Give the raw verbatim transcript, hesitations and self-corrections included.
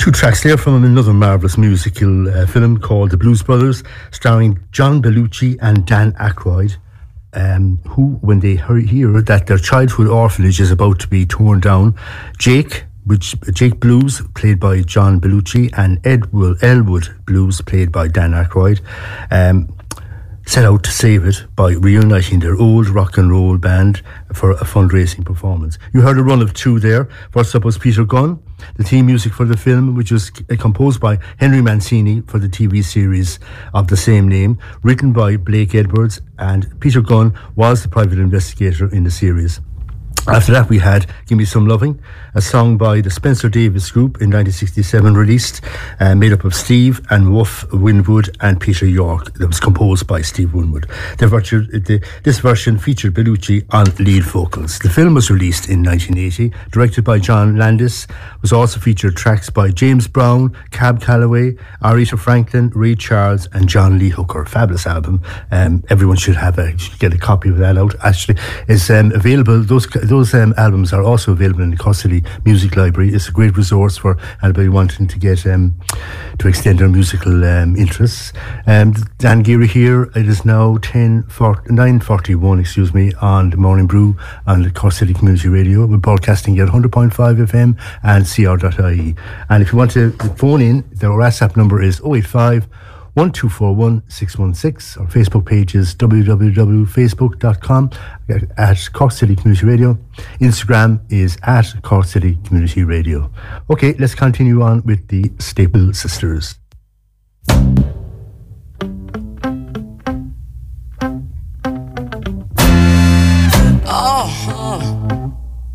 Two tracks there from another marvellous musical uh, film called The Blues Brothers, starring John Belushi and Dan Aykroyd, um, who, when they hear that their childhood orphanage is about to be torn down, Jake, which Jake Blues, played by John Belushi, and Ed Elwood Blues, played by Dan Aykroyd, um, set out to save it by reuniting their old rock and roll band for a fundraising performance. You heard a run of two there. First up was Peter Gunn, the theme music for the film, which was composed by Henry Mancini for the T V series of the same name, written by Blake Edwards, and Peter Gunn was the private investigator in the series. After that, we had Give Me Some Loving, a song by the Spencer Davis Group in nineteen sixty-seven, released, uh, made up of Steve and Wolf Winwood and Peter York. That was composed by Steve Winwood. The virtue, the, this version featured Belushi on lead vocals. The film was released in nineteen eighty, directed by John Landis. Was also featured tracks by James Brown, Cab Calloway, Aretha Franklin, Ray Charles, and John Lee Hooker. Fabulous album. Um, everyone should have a should get a copy of that out. Actually, it's um, available. Those those um, albums are also available in the Cork City Music Library. It's a great resource for anybody wanting to get um, to extend their musical um, interests. Um, Dan Geary here. It is now ten nine forty-one, excuse me, on the Morning Brew on the Cork City Community Radio. We're broadcasting at one hundred point five F M and C R dot I E. And if you want to phone in, the WhatsApp number is oh eight five, one two four one, six one six. Our Facebook page is w w w dot facebook dot com at Cork City Community Radio. Instagram is at Cork City Community Radio. Okay, let's continue on with the Staple Sisters.